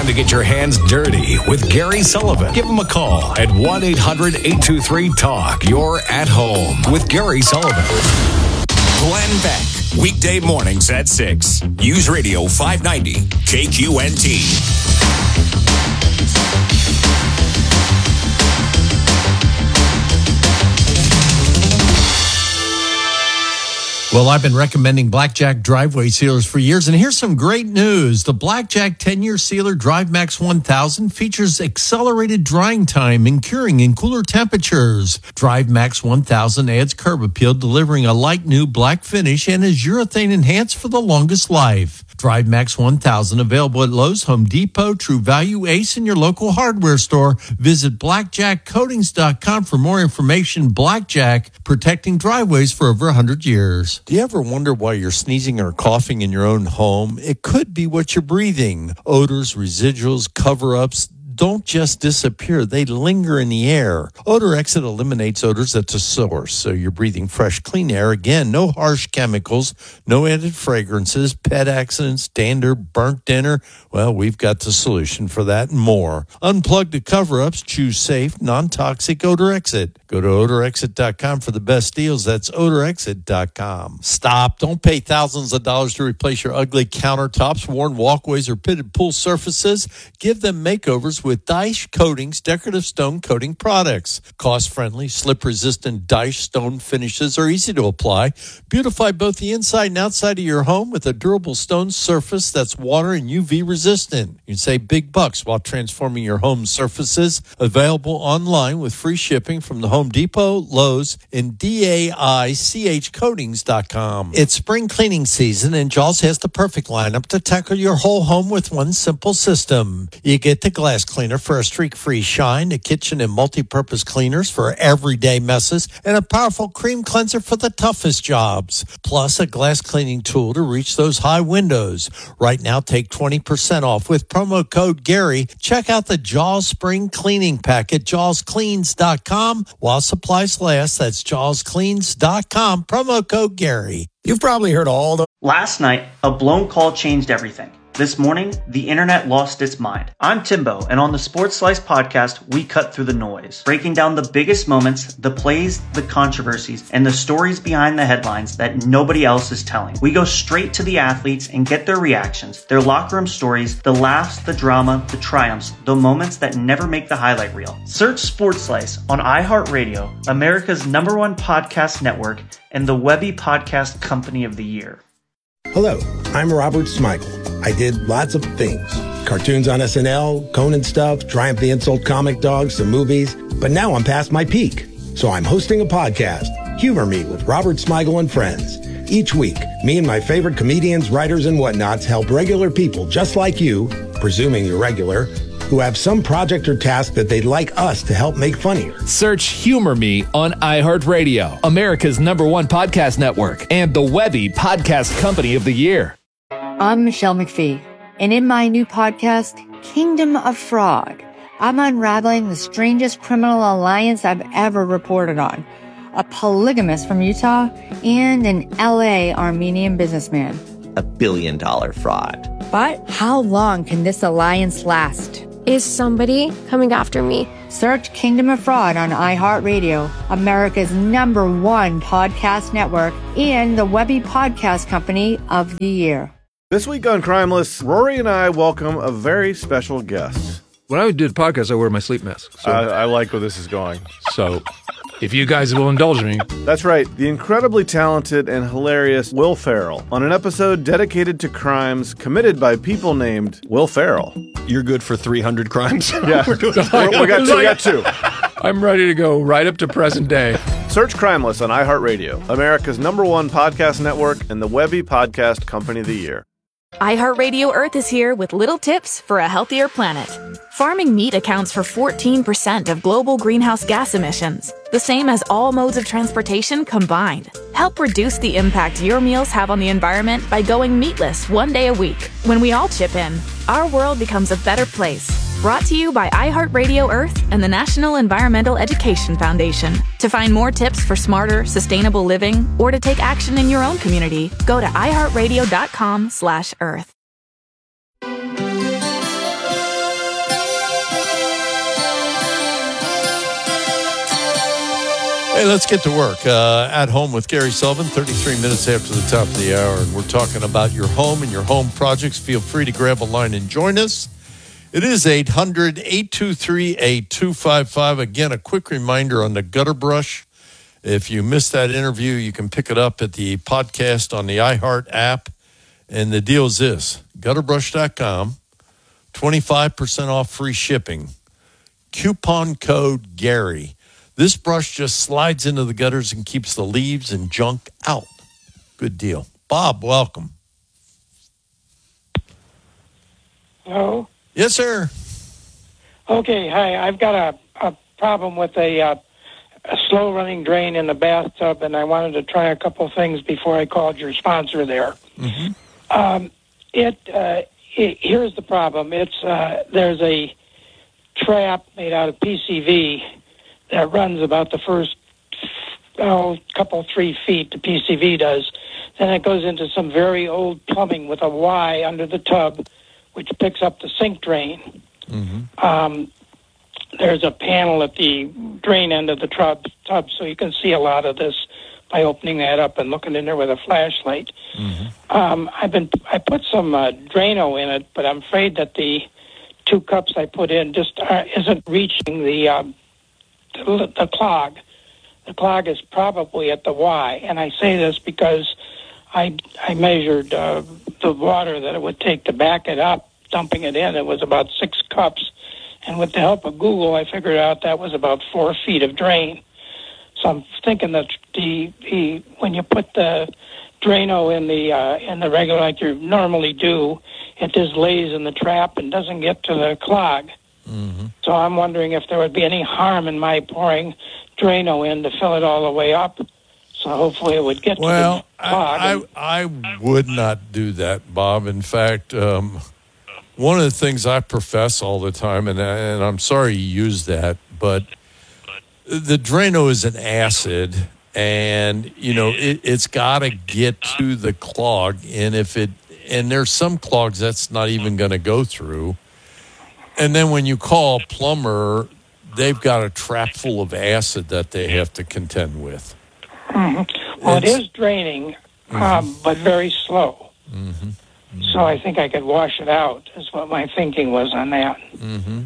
time to get your hands dirty with Gary Sullivan. Give him a call at 1-800-823-TALK. You're at home with Gary Sullivan. Glenn Beck, weekday mornings at 6. News Radio 590, KQNT. Well, I've been recommending Blackjack driveway sealers for years, and here's some great news. The Blackjack 10-year sealer DriveMax 1000 features accelerated drying time and curing in cooler temperatures. DriveMax 1000 adds curb appeal, delivering a light new black finish, and is urethane enhanced for the longest life. DriveMax 1000 available at Lowe's, Home Depot, True Value, Ace, and your local hardware store. Visit blackjackcoatings.com for more information. Blackjack, protecting driveways for over 100 years. Do you ever wonder why you're sneezing or coughing in your own home? It could be what you're breathing. Odors, residuals, cover-ups don't just disappear. They linger in the air. Odor Exit eliminates odors at the source, so you're breathing fresh, clean air. Again, no harsh chemicals, no added fragrances, pet accidents, dander, burnt dinner. Well, we've got the solution for that and more. Unplug the cover-ups. Choose safe, non-toxic Odor Exit. Go to odorexit.com for the best deals. That's odorexit.com. Stop. Don't pay thousands of dollars to replace your ugly countertops, worn walkways, or pitted pool surfaces. Give them makeovers with Daesh Coatings decorative stone coating products. Cost-friendly, slip-resistant Daesh stone finishes are easy to apply. Beautify both the inside and outside of your home with a durable stone surface that's water and UV resistant. You can save big bucks while transforming your home surfaces. Available online with free shipping from the Home Depot, Lowe's, and DAICHcoatings.com. It's spring cleaning season, and Jaws has the perfect lineup to tackle your whole home with one simple system. You get the glass cleaner for a streak-free shine, a kitchen and multi-purpose cleaners for everyday messes, and a powerful cream cleanser for the toughest jobs. Plus, a glass cleaning tool to reach those high windows. Right now, take 20% off with promo code Gary. Check out the Jaws Spring Cleaning Pack at JawsCleans.com. While supplies last, that's JawsCleans.com. Promo code Gary. You've probably heard all the... Last night, a blown call changed everything. This morning, the internet lost its mind. I'm Timbo, and on the Sports Slice podcast, we cut through the noise, breaking down the biggest moments, the plays, the controversies, and the stories behind the headlines that nobody else is telling. We go straight to the athletes and get their reactions, their locker room stories, the laughs, the drama, the triumphs, the moments that never make the highlight reel. Search Sports Slice on iHeartRadio, America's #1 podcast network, and the Webby Podcast Company of the Year. Hello, I'm Robert Smigel. I did lots of things. Cartoons on SNL, Conan stuff, Triumph the Insult Comic Dogs, some movies. But now I'm past my peak. So I'm hosting a podcast, Humor Me with Robert Smigel and Friends. Each week, me and my favorite comedians, writers, and whatnots help regular people just like you, presuming you're regular, who have some project or task that they'd like us to help make funnier. Search Humor Me on iHeartRadio, America's #1 podcast network, and the Webby Podcast Company of the Year. I'm Michelle McPhee, and in my new podcast, Kingdom of Fraud, I'm unraveling the strangest criminal alliance I've ever reported on. A polygamist from Utah and an LA Armenian businessman. $1 billion fraud. But how long can this alliance last? Is somebody coming after me? Search Kingdom of Fraud on iHeartRadio, America's #1 podcast network, and the Webby Podcast Company of the Year. This week on Crimeless, Rory and I welcome a very special guest. When I do the podcast, I wear my sleep mask. So. I like where this is going. So, if you guys will indulge me. That's right, the incredibly talented and hilarious Will Ferrell on an episode dedicated to crimes committed by people named Will Ferrell. You're good for 300 crimes? Yeah, we got two. I'm ready to go right up to present day. Search Crimeless on iHeartRadio, America's #1 podcast network, and the Webby Podcast Company of the Year. iHeartRadio Earth is here with little tips for a healthier planet. Farming meat accounts for 14% of global greenhouse gas emissions, the same as all modes of transportation combined. Help reduce the impact your meals have on the environment by going meatless 1 day a week. When we all chip in, our world becomes a better place. Brought to you by iHeartRadio Earth and the National Environmental Education Foundation. To find more tips for smarter, sustainable living, or to take action in your own community, go to iHeartRadio.com/Earth. Okay, let's get to work. At Home with Gary Sullivan, 33 minutes after the top of the hour, and we're talking about your home and your home projects. Feel free to grab a line and join us. It is 800-823-8255. Again, a quick reminder on the gutter brush. If you missed that interview, you can pick it up at the podcast on the iHeart app. And the deal is this, gutterbrush.com, 25% off free shipping. Coupon code Gary. This brush just slides into the gutters and keeps the leaves and junk out. Good deal. Bob, welcome. Hello? Yes, sir. Okay, hi. I've got a problem with a slow-running drain in the bathtub, and I wanted to try a couple things before I called your sponsor there. Mm-hmm. Here's the problem. There's a trap made out of PCV that runs about the first couple, 3 feet, the PCV does. Then it goes into some very old plumbing with a Y under the tub, which picks up the sink drain. Mm-hmm. There's a panel at the drain end of the tub, so you can see a lot of this by opening that up and looking in there with a flashlight. Mm-hmm. I put some Drano in it, but I'm afraid that the 2 cups I put in just isn't reaching the clog. The clog is probably at the Y, and I say this because I measured the water that it would take to back it up, dumping it in. It was about 6 cups, and with the help of Google, I figured out that was about 4 feet of drain. So I'm thinking that when you put the Drano in the regular like you normally do, it just lays in the trap and doesn't get to the clog. Mm-hmm. So I'm wondering if there would be any harm in my pouring Drano in to fill it all the way up. So hopefully it would get to the clog. I would not do that, Bob. In fact, one of the things I profess all the time, and I'm sorry you use that, but the Drano is an acid, and it's got to get to the clog, and there's some clogs that's not even going to go through. And then when you call a plumber, they've got a trap full of acid that they have to contend with. Mm-hmm. Well, it is draining, but very slow. Mm-hmm. So I think I could wash it out, is what my thinking was on that. Mm-hmm.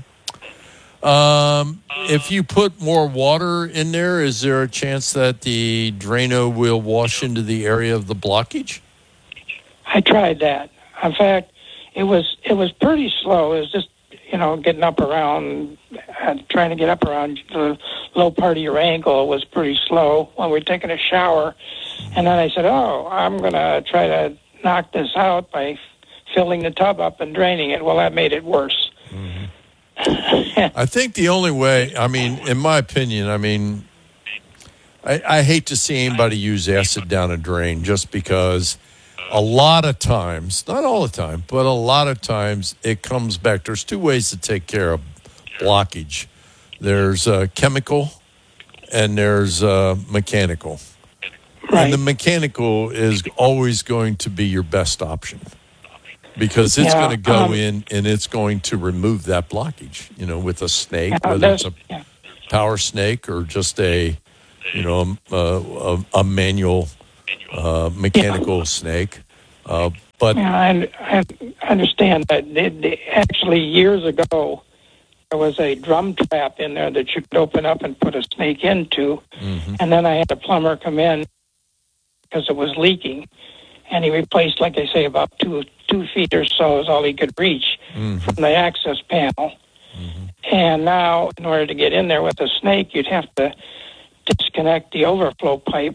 If you put more water in there, is there a chance that the Drano will wash into the area of the blockage? I tried that. In fact, it was pretty slow. It was just, getting up around, trying to get up around the low part of your ankle was pretty slow when we were taking a shower. And then I said, I'm going to try to knock this out by filling the tub up and draining it. Well, that made it worse. Mm-hmm. I think the only way, in my opinion, I hate to see anybody use acid down a drain just because a lot of times, not all the time, but a lot of times it comes back. There's 2 ways to take care of blockage. There's chemical and there's mechanical. Right. And the mechanical is always going to be your best option because it's going to go in and it's going to remove that blockage, with a snake, whether it's a power snake or just a manual mechanical snake. But I understand that. Actually, years ago, there was a drum trap in there that you could open up and put a snake into. Mm-hmm. And then I had a plumber come in because it was leaking. And he replaced, like I say, about 2 feet or so is all he could reach from the access panel. Mm-hmm. And now, in order to get in there with a snake, you'd have to disconnect the overflow pipe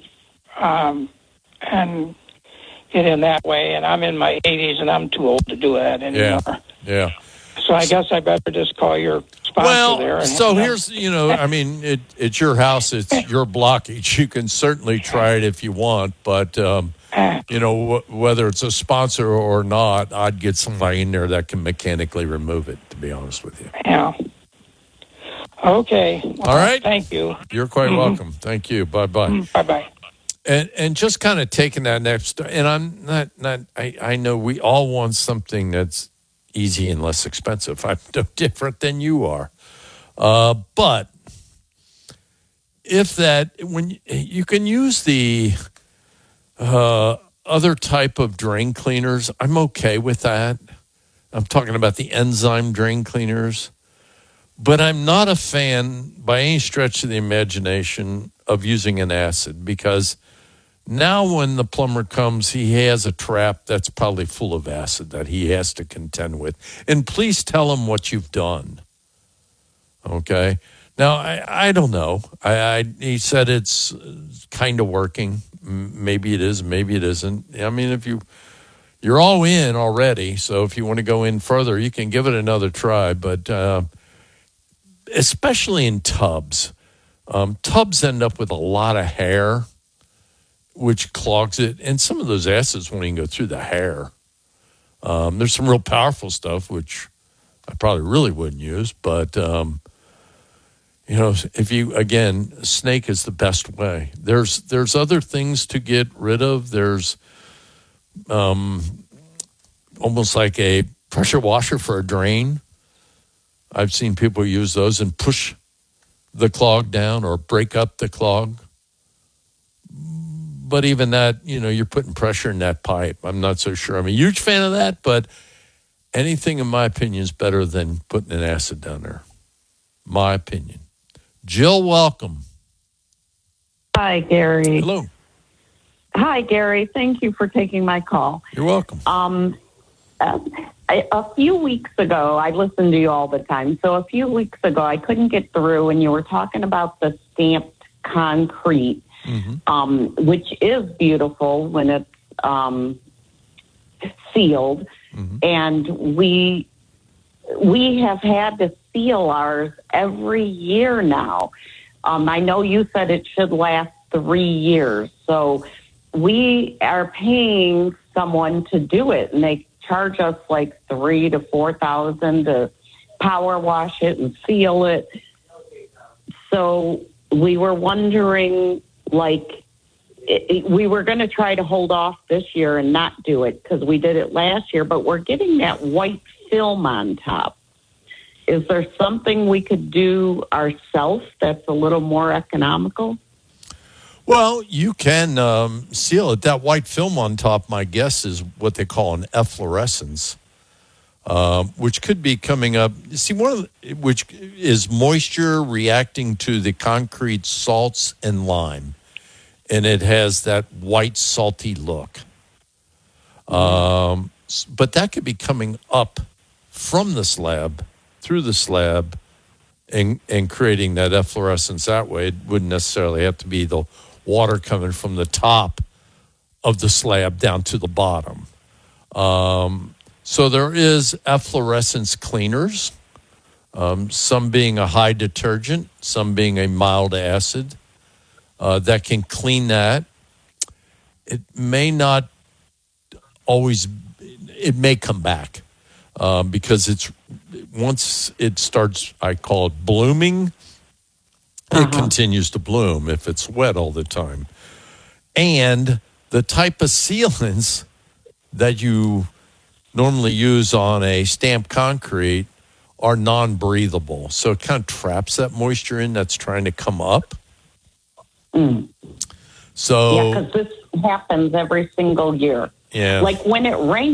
and get in that way. And I'm in my 80s, and I'm too old to do that anymore. Yeah. So I guess I better just call your sponsor there. Here's, it's your house, it's your blockage. You can certainly try it if you want, but, whether it's a sponsor or not, I'd get somebody in there that can mechanically remove it, to be honest with you. Yeah. Okay. Well, all right. Thank you. You're quite welcome. Thank you. Bye-bye. Bye-bye. And just kind of taking that next, and I'm not I know we all want something that's easy and less expensive. I'm no different than you are. But if that, when you can use the other type of drain cleaners, I'm okay with that. I'm talking about the enzyme drain cleaners. But I'm not a fan, by any stretch of the imagination, of using an acid, because now when the plumber comes, he has a trap that's probably full of acid that he has to contend with. And please tell him what you've done. Okay? Now, I don't know. He said it's kind of working. Maybe it is, maybe it isn't. I mean, if you're all in already, so if you want to go in further, you can give it another try. But especially in tubs. Tubs end up with a lot of hair, which clogs it. And some of those acids won't even go through the hair. There's some real powerful stuff, which I probably really wouldn't use. But, if you, again, snake is the best way. There's other things to get rid of. There's almost like a pressure washer for a drain. I've seen people use those and push the clog down or break up the clog. But even that, you're putting pressure in that pipe. I'm not so sure. I'm a huge fan of that, but anything, in my opinion, is better than putting an acid down there. My opinion. Jill, welcome. Hi, Gary. Hello. Hi, Gary. Thank you for taking my call. You're welcome. A few weeks ago, I listen to you all the time. So a few weeks ago, I couldn't get through, and you were talking about the stamped concrete, which is beautiful when it's sealed. And we have had to seal ours every year now. I know you said it should last 3 years. So we are paying someone to do it, and they charge us like $3,000 to $4,000 to power wash it and seal it. So we were wondering, we were going to try to hold off this year and not do it because we did it last year, but we're getting that white film on top. Is there something we could do ourselves that's a little more economical? Well, you can seal it. That white film on top, my guess, is what they call an efflorescence, which could be coming up. See, which is moisture reacting to the concrete salts and lime, and it has that white, salty look. But that could be coming up from the slab, through the slab, and creating that efflorescence that way. It wouldn't necessarily have to be the water coming from the top of the slab down to the bottom. So there is efflorescence cleaners, some being a high detergent, some being a mild acid, that can clean that. It may not always, it may come back because once it starts, I call it blooming, it continues to bloom if it's wet all the time. And the type of sealants that you normally use on a stamped concrete are non-breathable. So it kind of traps that moisture in that's trying to come up. So, yeah, because this happens every single year. Yeah. Like when it rains,